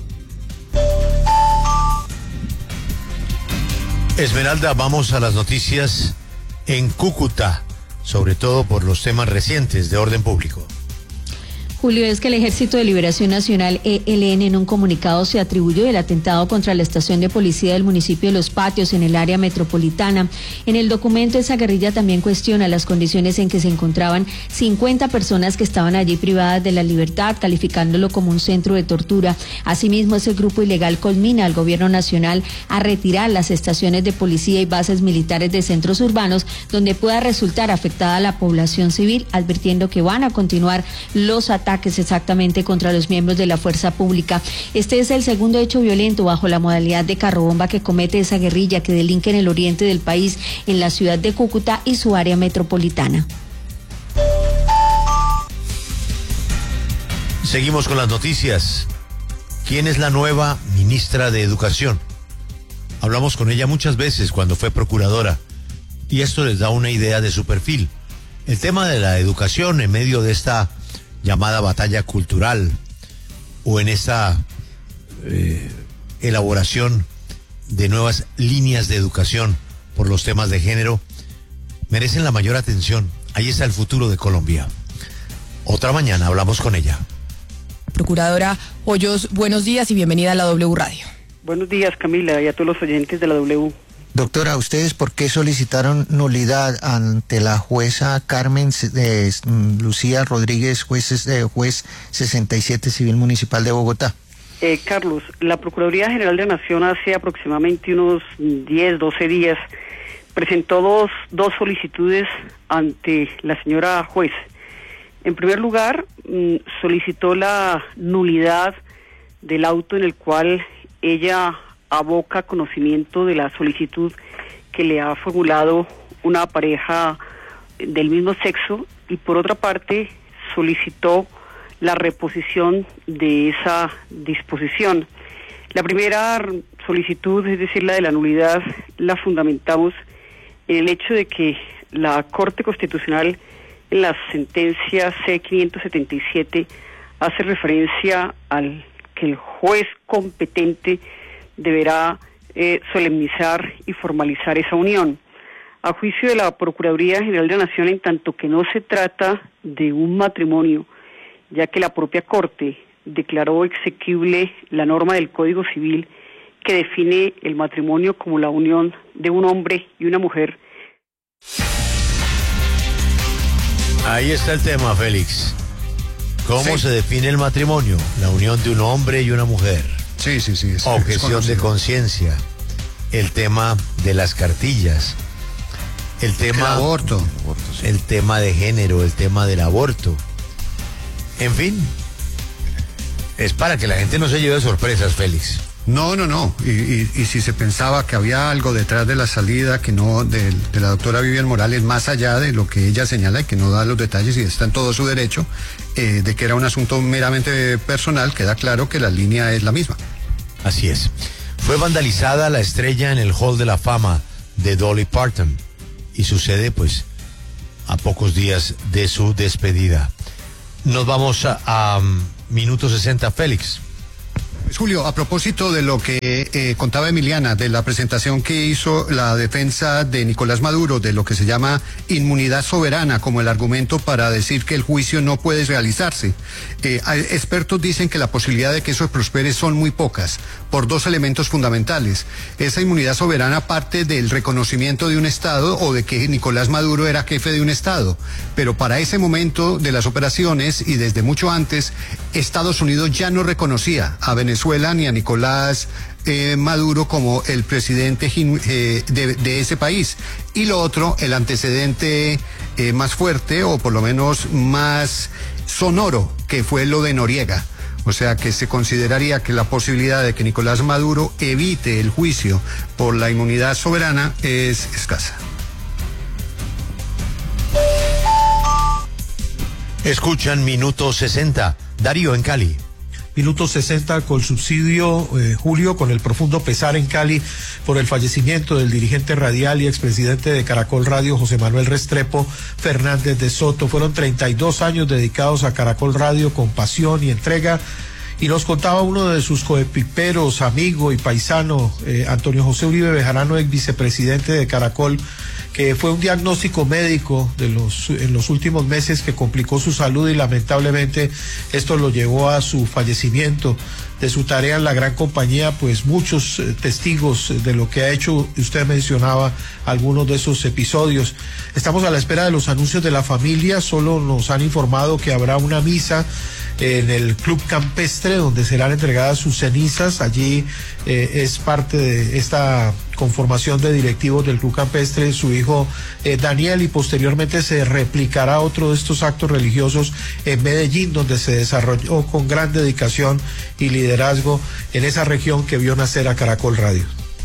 Esmeralda, vamos a las noticias en Cúcuta, sobre todo por los temas recientes de orden público. Julio, es que el Ejército de Liberación Nacional, ELN, en un comunicado se atribuyó el atentado contra la estación de policía del municipio de Los Patios, en el área metropolitana. En el documento, esa guerrilla también cuestiona las condiciones en que se encontraban 50 personas que estaban allí privadas de la libertad, calificándolo como un centro de tortura. Asimismo, ese grupo ilegal conmina al gobierno nacional a retirar las estaciones de policía y bases militares de centros urbanos donde pueda resultar afectada la población civil, advirtiendo que van a continuar los ataques exactamente contra los miembros de la fuerza pública. Este es el segundo hecho violento bajo la modalidad de carrobomba que comete esa guerrilla que delinque en el oriente del país, en la ciudad de Cúcuta y su área metropolitana. Seguimos con las noticias. ¿Quién es la nueva ministra de Educación? Hablamos con ella muchas veces cuando fue procuradora y esto les da una idea de su perfil. El tema de la educación en medio de esta llamada batalla cultural o en esta elaboración de nuevas líneas de educación por los temas de género merecen la mayor atención. Ahí está el futuro de Colombia. Otra mañana hablamos con ella. Procuradora Hoyos, buenos días y bienvenida a la W Radio. Buenos días, Camila, y a todos los oyentes de la W. Doctora, ¿ustedes por qué solicitaron nulidad ante la jueza Carmen Lucía Rodríguez, juez 67 Civil Municipal de Bogotá? Carlos, la Procuraduría General de la Nación hace aproximadamente unos 10, 12 días presentó dos solicitudes ante la señora juez. En primer lugar, solicitó la nulidad del auto en el cual ella aboca conocimiento de la solicitud que le ha formulado una pareja del mismo sexo, y por otra parte solicitó la reposición de esa disposición. La primera solicitud, es decir, la de la nulidad, la fundamentamos en el hecho de que la Corte Constitucional en la sentencia C-577 hace referencia al que el juez competente deberá solemnizar y formalizar esa unión. A juicio de la Procuraduría General de la Nación, en tanto que no se trata de un matrimonio, ya que la propia Corte declaró exequible la norma del Código Civil que define el matrimonio como la unión de un hombre y una mujer. Ahí está el tema, Félix. ¿Cómo se define el matrimonio? La unión de un hombre y una mujer. Sí. Objeción de conciencia. El tema de las cartillas. El tema... El aborto. El tema de género, el tema del aborto. En fin, es para que la gente no se lleve sorpresas, Félix. No. Y si se pensaba que había algo detrás de la salida que no de la doctora Vivian Morales, más allá de lo que ella señala y que no da los detalles y está en todo su derecho, de que era un asunto meramente personal, queda claro que la línea es la misma. Así es. Fue vandalizada la estrella en el Hall de la Fama de Dolly Parton y sucede pues a pocos días de su despedida. Nos vamos a minuto 60, Félix. Julio, a propósito de lo que contaba Emiliana, de la presentación que hizo la defensa de Nicolás Maduro, de lo que se llama inmunidad soberana como el argumento para decir que el juicio no puede realizarse. Expertos dicen que la posibilidad de que eso prospere son muy pocas, por dos elementos fundamentales. Esa inmunidad soberana parte del reconocimiento de un Estado o de que Nicolás Maduro era jefe de un Estado, pero para ese momento de las operaciones y desde mucho antes, Estados Unidos ya no reconocía a Venezuela ni a Nicolás Maduro como el presidente de ese país. Y lo otro, el antecedente más fuerte o por lo menos más sonoro, que fue lo de Noriega. O sea que se consideraría que la posibilidad de que Nicolás Maduro evite el juicio por la inmunidad soberana es escasa. Escuchan minuto 60. Darío en Cali. Minuto 60 con subsidio, Julio, con el profundo pesar en Cali por el fallecimiento del dirigente radial y expresidente de Caracol Radio, José Manuel Restrepo Fernández de Soto. Fueron 32 años dedicados a Caracol Radio con pasión y entrega. Y nos contaba uno de sus coequiperos, amigo y paisano, Antonio José Uribe Bejarano, ex vicepresidente de Caracol, que fue un diagnóstico médico en los últimos meses que complicó su salud y lamentablemente esto lo llevó a su fallecimiento. De su tarea en la gran compañía, pues muchos testigos de lo que ha hecho. Usted mencionaba algunos de esos episodios. Estamos a la espera de los anuncios de la familia. Solo nos han informado que habrá una misa en el Club Campestre donde serán entregadas sus cenizas. Allí es parte de esta conformación de directivos del Club Campestre su hijo Daniel, y posteriormente se replicará otro de estos actos religiosos en Medellín, donde se desarrolló con gran dedicación y liderazgo en esa región que vio nacer a Caracol Radio.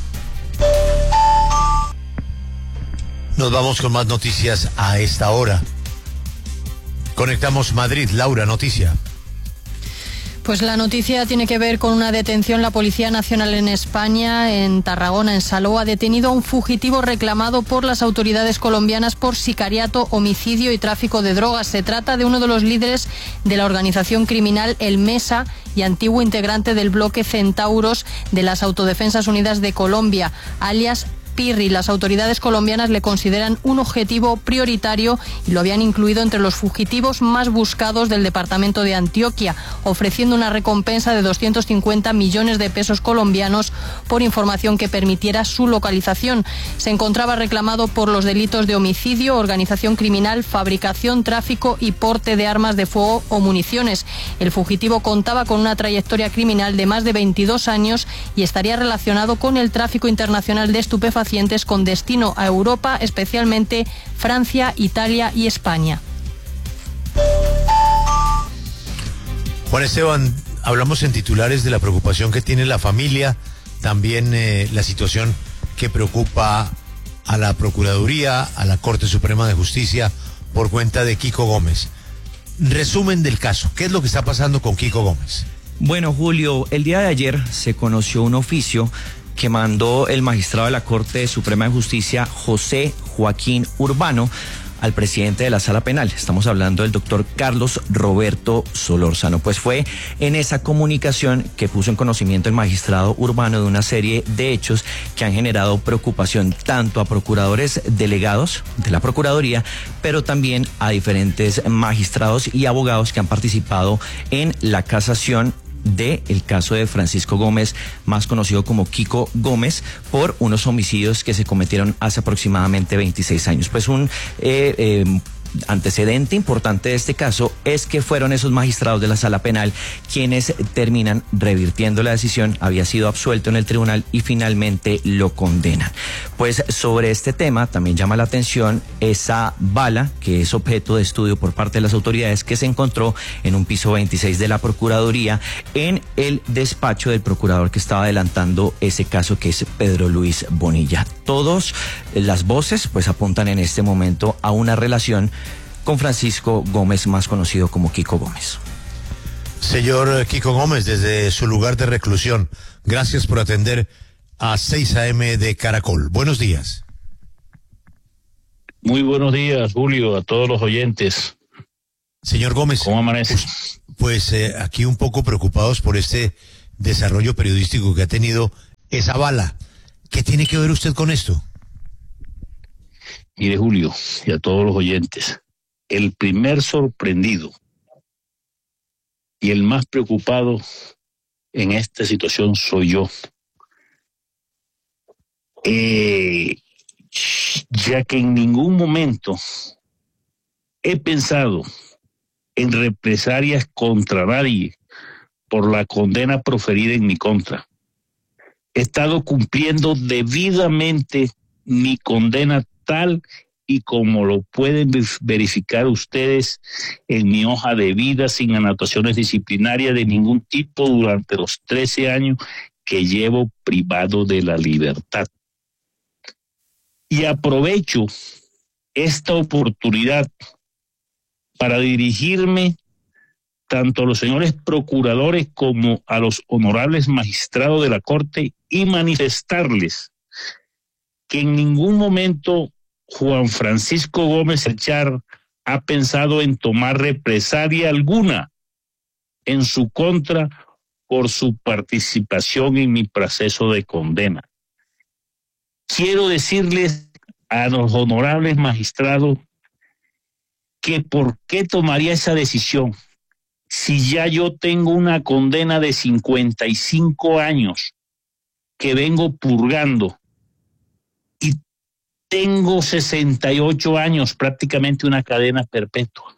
Nos vamos con más noticias a esta hora. Conectamos Madrid. Laura, noticia. Pues la noticia tiene que ver con una detención. La Policía Nacional en España, en Tarragona, en Salou, ha detenido a un fugitivo reclamado por las autoridades colombianas por sicariato, homicidio y tráfico de drogas. Se trata de uno de los líderes de la organización criminal El Mesa y antiguo integrante del bloque Centauros de las Autodefensas Unidas de Colombia, alias Pirri. Las autoridades colombianas le consideran un objetivo prioritario y lo habían incluido entre los fugitivos más buscados del departamento de Antioquia, ofreciendo una recompensa de 250 millones de pesos colombianos por información que permitiera su localización. Se encontraba reclamado por los delitos de homicidio, organización criminal, fabricación, tráfico y porte de armas de fuego o municiones. El fugitivo contaba con una trayectoria criminal de más de 22 años y estaría relacionado con el tráfico internacional de estupefacientes con destino a Europa, especialmente Francia, Italia y España. Juan Esteban, hablamos en titulares de la preocupación que tiene la familia, también la situación que preocupa a la Procuraduría, a la Corte Suprema de Justicia por cuenta de Kiko Gómez. Resumen del caso, ¿qué es lo que está pasando con Kiko Gómez? Bueno, Julio, el día de ayer se conoció un oficio que mandó el magistrado de la Corte Suprema de Justicia, José Joaquín Urbano, al presidente de la Sala Penal. Estamos hablando del doctor Carlos Roberto Solórzano. Pues fue en esa comunicación que puso en conocimiento el magistrado Urbano de una serie de hechos que han generado preocupación tanto a procuradores delegados de la Procuraduría, pero también a diferentes magistrados y abogados que han participado en la casación del caso de Francisco Gómez, más conocido como Kiko Gómez, por unos homicidios que se cometieron hace aproximadamente 26 años. Pues un antecedente importante de este caso es que fueron esos magistrados de la Sala Penal quienes terminan revirtiendo la decisión. Había sido absuelto en el tribunal y finalmente lo condenan. Pues sobre este tema también llama la atención esa bala que es objeto de estudio por parte de las autoridades, que se encontró en un piso 26 de la Procuraduría en el despacho del procurador que estaba adelantando ese caso, que es Pedro Luis Bonilla. Todas las voces pues apuntan en este momento a una relación con Francisco Gómez, más conocido como Kiko Gómez. Señor Kiko Gómez, desde su lugar de reclusión, gracias por atender a 6 AM de Caracol. Buenos días. Muy buenos días, Julio, a todos los oyentes. Señor Gómez, ¿cómo amanece? Pues aquí un poco preocupados por este desarrollo periodístico que ha tenido esa bala. ¿Qué tiene que ver usted con esto? Mire, Julio, y a todos los oyentes, el primer sorprendido y el más preocupado en esta situación soy yo. Ya que en ningún momento he pensado en represalias contra nadie por la condena proferida en mi contra. He estado cumpliendo debidamente mi condena tal y como lo pueden verificar ustedes en mi hoja de vida, sin anotaciones disciplinarias de ningún tipo durante los 13 años que llevo privado de la libertad. Y aprovecho esta oportunidad para dirigirme tanto a los señores procuradores como a los honorables magistrados de la Corte y manifestarles que en ningún momento Juan Francisco Gómez Serchar ha pensado en tomar represalia alguna en su contra por su participación en mi proceso de condena. Quiero decirles a los honorables magistrados que por qué tomaría esa decisión si ya yo tengo una condena de 55 años que vengo purgando y tengo 68 años, prácticamente una cadena perpetua.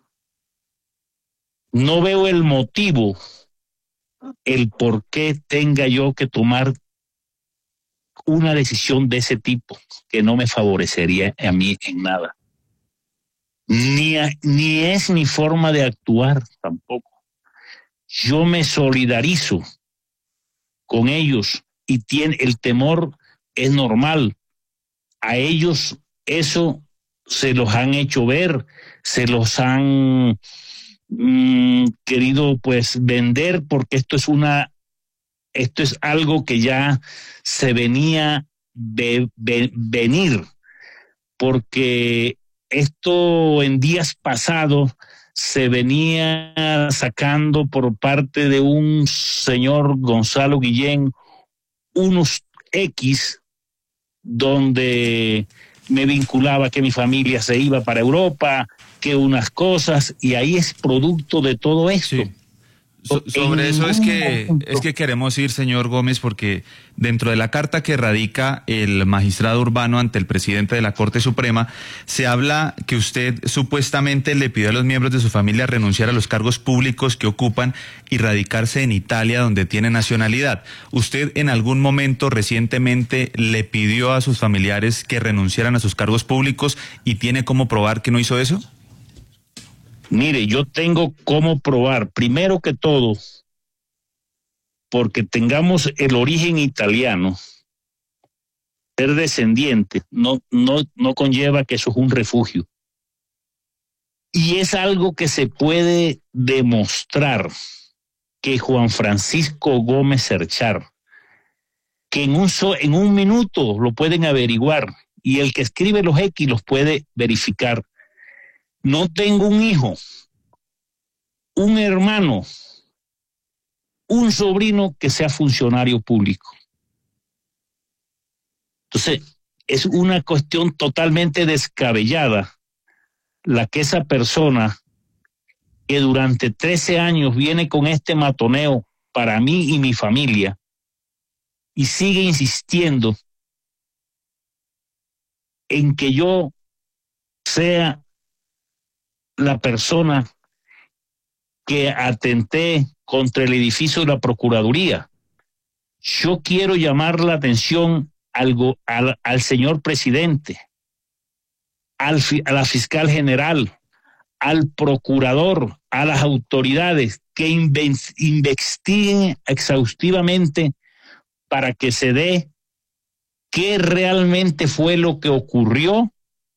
No veo el motivo, el por qué tenga yo que tomar una decisión de ese tipo que no me favorecería a mí en nada. Ni es mi forma de actuar tampoco. Yo me solidarizo con ellos y el temor es normal. A ellos eso se los han hecho ver, se los han querido pues vender, porque esto es algo que ya se venía de venir, porque esto en días pasados se venía sacando por parte de un señor Gonzalo Guillén unos X donde me vinculaba que mi familia se iba para Europa, que unas cosas, y ahí es producto de todo esto. Sí. Sobre eso es que queremos ir, señor Gómez, porque dentro de la carta que radica el magistrado Urbano ante el presidente de la Corte Suprema, se habla que usted supuestamente le pidió a los miembros de su familia renunciar a los cargos públicos que ocupan y radicarse en Italia, donde tiene nacionalidad. ¿Usted en algún momento recientemente le pidió a sus familiares que renunciaran a sus cargos públicos y tiene cómo probar que no hizo eso? Mire, yo tengo cómo probar, primero que todo, porque tengamos el origen italiano, ser descendiente no conlleva que eso es un refugio. Y es algo que se puede demostrar, que Juan Francisco Gómez Serchar, que en un minuto lo pueden averiguar, y el que escribe los X los puede verificar. No tengo un hijo, un hermano, un sobrino que sea funcionario público. Entonces, es una cuestión totalmente descabellada la que esa persona que durante 13 años viene con este matoneo para mí y mi familia y sigue insistiendo en que yo sea la persona que atenté contra el edificio de la Procuraduría. Yo quiero llamar la atención al señor presidente, a la fiscal general, al procurador, a las autoridades que investiguen exhaustivamente para que se dé qué realmente fue lo que ocurrió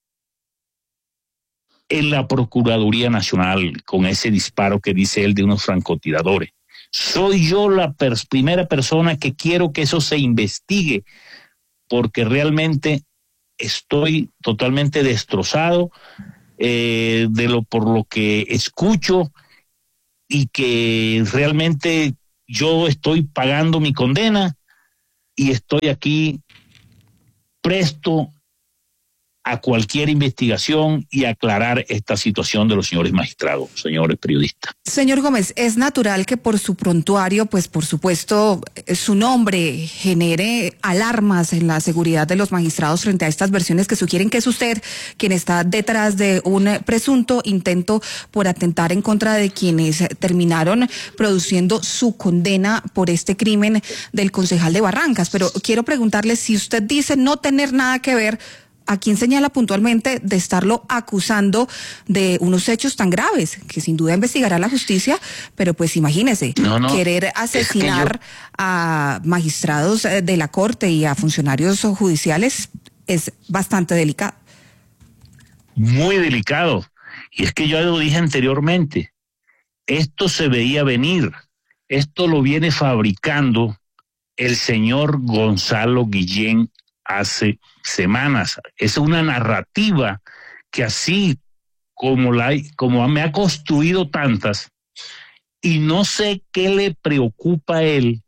en la Procuraduría Nacional con ese disparo que dice él de unos francotiradores. Soy yo la primera persona que quiero que eso se investigue, porque realmente estoy totalmente destrozado por lo que escucho, y que realmente yo estoy pagando mi condena y estoy aquí presto a cualquier investigación y aclarar esta situación de los señores magistrados, señores periodistas. Señor Gómez, es natural que por su prontuario, pues por supuesto, su nombre genere alarmas en la seguridad de los magistrados frente a estas versiones que sugieren que es usted quien está detrás de un presunto intento por atentar en contra de quienes terminaron produciendo su condena por este crimen del concejal de Barrancas. Pero quiero preguntarle, si usted dice no tener nada que ver, ¿a quién señala puntualmente de estarlo acusando de unos hechos tan graves que sin duda investigará la justicia? Pero pues imagínese, querer asesinar a magistrados de la Corte y a funcionarios judiciales es bastante delicado. Muy delicado. Y es que yo lo dije anteriormente, esto se veía venir, esto lo viene fabricando el señor Gonzalo Guillén hace semanas. Es una narrativa que así como me ha construido tantas, y no sé qué le preocupa a él,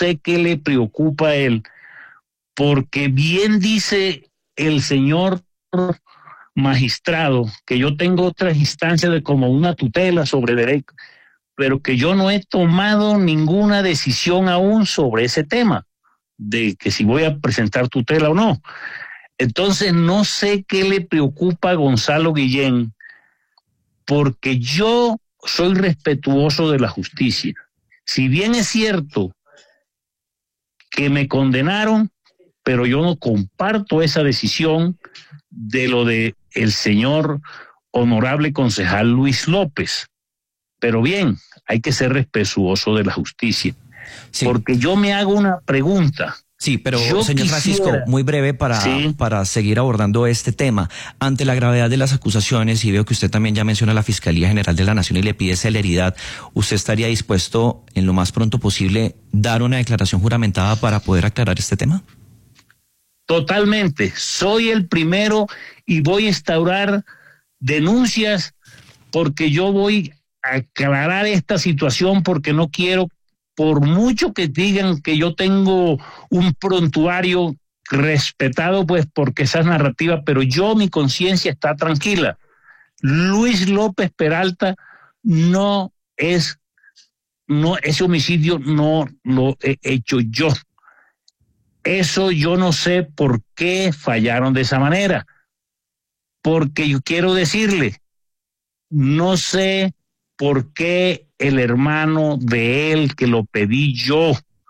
porque bien dice el señor magistrado que yo tengo otras instancias de como una tutela sobre derecho, pero que yo no he tomado ninguna decisión aún sobre ese tema, de que si voy a presentar tutela o no. Entonces no sé qué le preocupa a Gonzalo Guillén, porque yo soy respetuoso de la justicia. Si bien es cierto que me condenaron, pero yo no comparto esa decisión de lo de el señor honorable concejal Luis López. Pero bien, hay que ser respetuoso de la justicia. Sí. Porque yo me hago una pregunta. Sí, pero señor Francisco, muy breve para seguir abordando este tema. Ante la gravedad de las acusaciones, y veo que usted también ya menciona a la Fiscalía General de la Nación y le pide celeridad, ¿usted estaría dispuesto en lo más pronto posible dar una declaración juramentada para poder aclarar este tema? Totalmente. Soy el primero y voy a instaurar denuncias, porque yo voy a aclarar esta situación, porque no quiero, por mucho que digan que yo tengo un prontuario respetado, pues porque esa es narrativa, pero mi conciencia está tranquila. Luis López Peralta ese homicidio no lo he hecho yo. Eso yo no sé por qué fallaron de esa manera, porque yo quiero decirle, no sé por qué el hermano de él, que lo pedí yo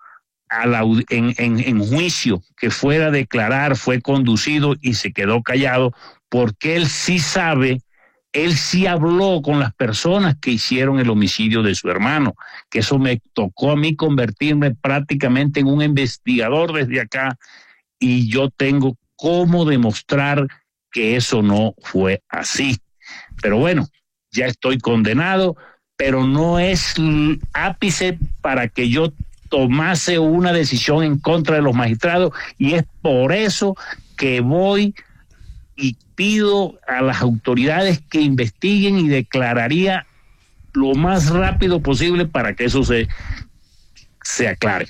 en juicio, que fuera a declarar, fue conducido y se quedó callado, porque él sí sabe, él sí habló con las personas que hicieron el homicidio de su hermano, que eso me tocó a mí convertirme prácticamente en un investigador desde acá, y yo tengo cómo demostrar que eso no fue así. Pero bueno, ya estoy condenado, pero no es ápice para que yo tomase una decisión en contra de los magistrados, y es por eso que voy y pido a las autoridades que investiguen, y declararía lo más rápido posible para que eso se aclare.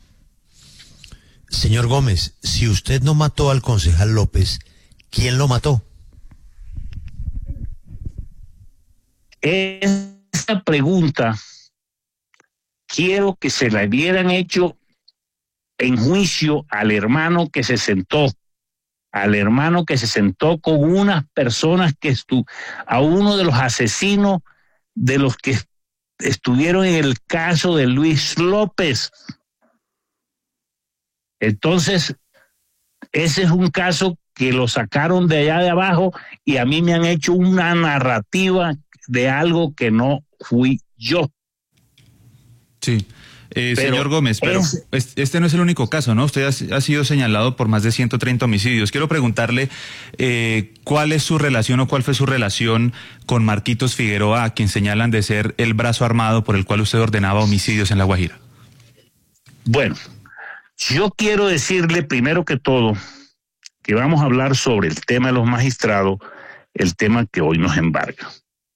Señor Gómez, si usted no mató al concejal López, ¿quién lo mató? Esta pregunta quiero que se la hubieran hecho en juicio al hermano que se sentó al hermano que se sentó con unas personas a uno de los asesinos de los que estuvieron en el caso de Luis López. Entonces, ese es un caso que lo sacaron de allá de abajo y a mí me han hecho una narrativa de algo que no fui yo. Sí. Señor Gómez, pero este no es el único caso, ¿no? Usted ha sido señalado por más de 130 homicidios. Quiero preguntarle cuál es su relación o cuál fue su relación con Marquitos Figueroa, a quien señalan de ser el brazo armado por el cual usted ordenaba homicidios en La Guajira. Bueno, yo quiero decirle primero que todo que vamos a hablar sobre el tema de los magistrados, el tema que hoy nos embarga,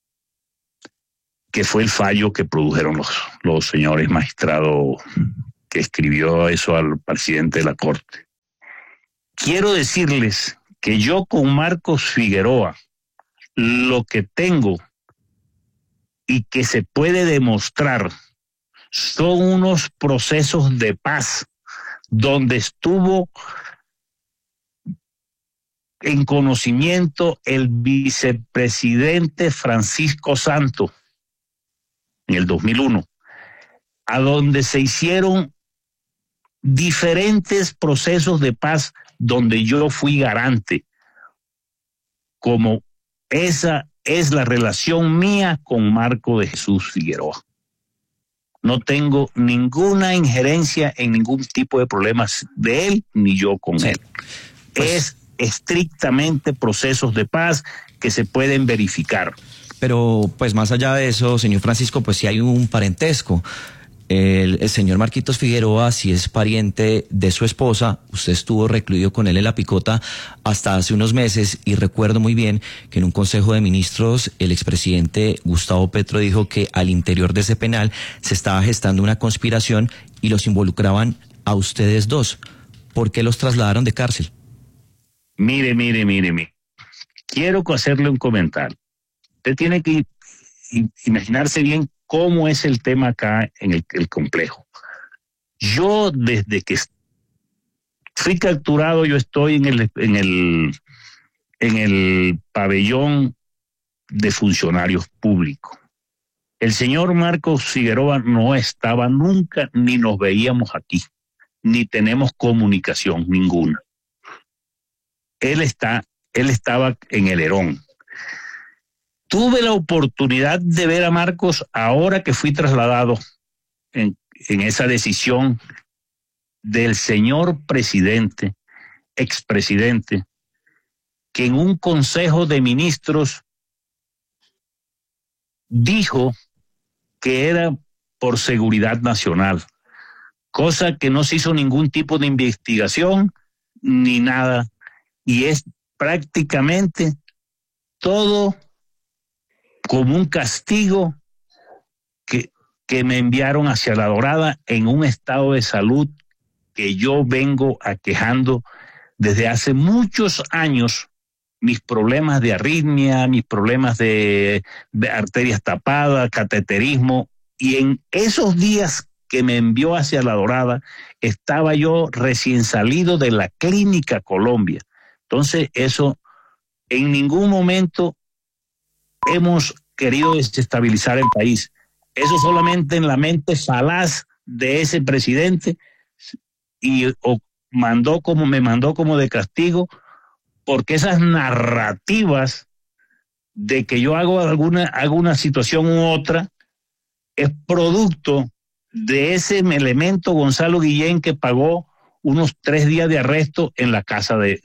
que fue el fallo que produjeron los señores magistrados que escribió eso al presidente de la Corte. Quiero decirles que yo con Marcos Figueroa lo que tengo y que se puede demostrar son unos procesos de paz donde estuvo en conocimiento el vicepresidente Francisco Santos en el 2001, a donde se hicieron diferentes procesos de paz donde yo fui garante, como esa es la relación mía con Marco de Jesús Figueroa. No tengo ninguna injerencia en ningún tipo de problemas de él, ni yo con él. Es estrictamente procesos de paz que se pueden verificar. Pero pues más allá de eso, señor Francisco, pues sí hay un parentesco. El señor Marquitos Figueroa, si es pariente de su esposa, usted estuvo recluido con él en La Picota hasta hace unos meses y recuerdo muy bien que en un consejo de ministros el expresidente Gustavo Petro dijo que al interior de ese penal se estaba gestando una conspiración y los involucraban a ustedes dos. ¿Por qué los trasladaron de cárcel? Mire. Quiero hacerle un comentario. Usted tiene que imaginarse bien cómo es el tema acá en el complejo. Yo desde que fui capturado, yo estoy en el pabellón de funcionarios públicos. El señor Marcos Figueroa no estaba nunca, ni nos veíamos aquí, ni tenemos comunicación ninguna. Él estaba en el Herón. Tuve la oportunidad de ver a Marcos ahora que fui trasladado en esa decisión del señor presidente, expresidente, que en un consejo de ministros dijo que era por seguridad nacional, cosa que no se hizo ningún tipo de investigación ni nada, y es prácticamente todo como un castigo que me enviaron hacia La Dorada en un estado de salud que yo vengo aquejando desde hace muchos años, mis problemas de arritmia, mis problemas de arterias tapadas, cateterismo, y en esos días que me envió hacia La Dorada, estaba yo recién salido de la Clínica Colombia. Entonces eso, en ningún momento hemos querido desestabilizar el país. Eso solamente en la mente falaz de ese presidente y me mandó como de castigo, porque esas narrativas de que yo hago una situación u otra es producto de ese elemento Gonzalo Guillén que pagó unos 3 días de arresto en la casa de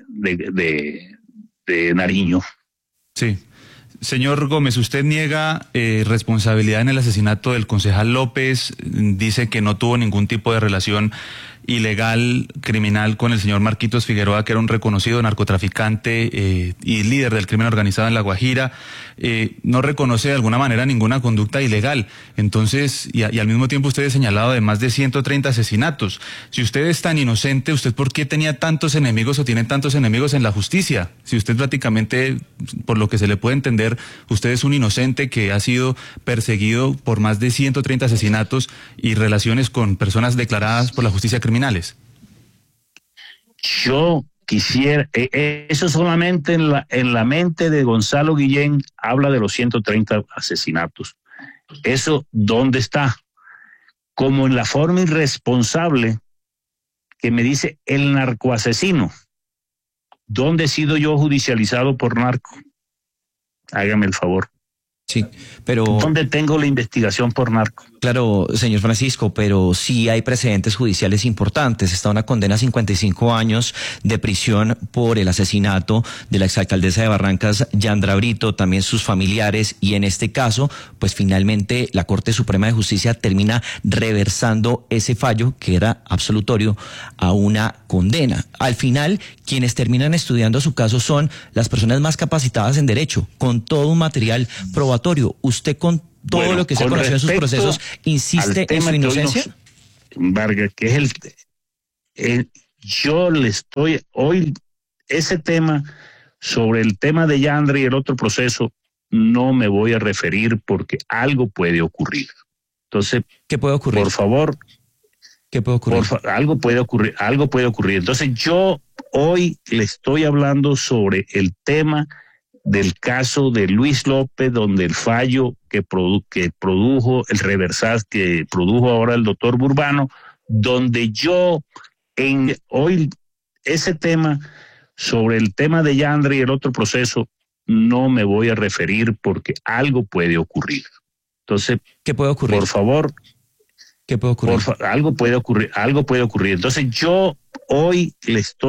Nariño. Sí. Señor Gómez, usted niega responsabilidad en el asesinato del concejal López, dice que no tuvo ningún tipo de relación ilegal, criminal con el señor Marquitos Figueroa, que era un reconocido narcotraficante y líder del crimen organizado en La Guajira, no reconoce de alguna manera ninguna conducta ilegal. Entonces, y al mismo tiempo usted ha señalado de más de 130 asesinatos. Si usted es tan inocente, ¿usted por qué tenía tantos enemigos o tiene tantos enemigos en la justicia? Si usted prácticamente, por lo que se le puede entender, usted es un inocente que ha sido perseguido por más de 130 asesinatos y relaciones con personas declaradas por la justicia criminales. Yo quisiera, eso solamente en la mente de Gonzalo Guillén habla de los 130 asesinatos. Eso, ¿dónde está? Como en la forma irresponsable que me dice el narcoasesino. ¿Dónde he sido yo judicializado por narco? Hágame el favor. Sí, pero... ¿Dónde tengo la investigación por narco? Claro, señor Francisco, pero sí hay precedentes judiciales importantes. Está una condena a 55 años de prisión por el asesinato de la exalcaldesa de Barrancas, Yandra Brito, también sus familiares, y en este caso, pues finalmente la Corte Suprema de Justicia termina reversando ese fallo, que era absolutorio, a una condena. Al final, quienes terminan estudiando su caso son las personas más capacitadas en derecho, con todo un material probatorio. Usted con todo lo que se conoció en sus procesos, ¿insiste en su inocencia? Vargas, que es yo le estoy hoy, ese tema, sobre el tema de Yandra y el otro proceso, no me voy a referir porque algo puede ocurrir. Entonces, ¿qué puede ocurrir? Por favor, ¿qué puede ocurrir? Algo puede ocurrir. Entonces, yo hoy le estoy hablando sobre el tema del caso de Luis López, donde el fallo que produjo el reversal que produjo ahora el doctor Burbano, donde yo hoy ese tema, sobre el tema de Yandra y el otro proceso, no me voy a referir porque algo puede ocurrir. Entonces, ¿qué puede ocurrir? Por favor, ¿qué puede ocurrir? algo puede ocurrir. Entonces, yo hoy le estoy